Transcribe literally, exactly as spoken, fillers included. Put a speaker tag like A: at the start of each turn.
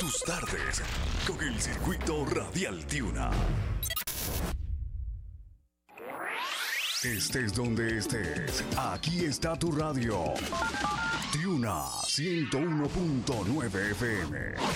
A: tus tardes con el circuito radial Tiuna. Estés donde estés, aquí está tu radio. Tiuna ciento uno punto nueve F M.